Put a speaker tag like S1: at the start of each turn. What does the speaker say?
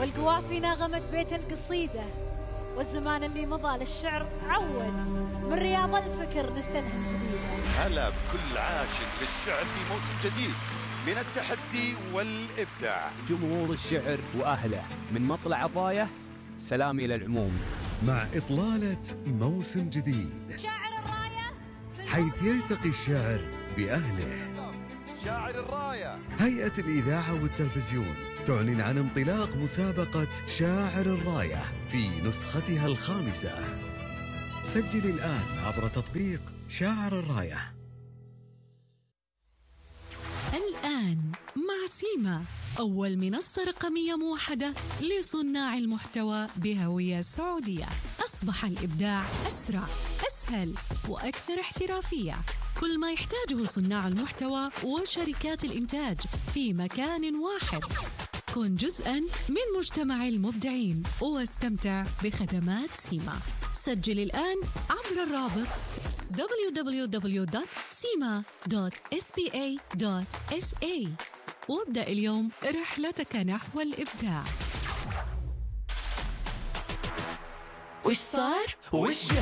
S1: والقوافي ناغمت بيت القصيدة، والزمان اللي مضى للشعر عود، من رياض الفكر نستلهم جديدة.
S2: هلا بكل عاشق للشعر في موسم جديد من التحدي والإبداع.
S3: جمهور الشعر وأهله من مطلع الراية سلامي للعموم،
S4: مع إطلالة موسم جديد
S1: شاعر الراية
S4: حيث يلتقي الشاعر بأهله.
S2: شاعر الراية.
S4: هيئة الإذاعة والتلفزيون تعلن عن انطلاق مسابقة شاعر الراية في نسختها الخامسة. سجل الآن عبر تطبيق شاعر الراية.
S5: الآن مع سيما، أول منصة رقمية موحدة لصناع المحتوى بهوية سعودية. أصبح الإبداع أسرع، أسهل وأكثر احترافية. كل ما يحتاجه صناع المحتوى وشركات الإنتاج في مكان واحد. كن جزءاً من مجتمع المبدعين واستمتع بخدمات سيما. سجل الآن عبر الرابط www.sima.sba.sa وابدأ اليوم رحلتك نحو الإبداع.
S6: وش صار؟ وش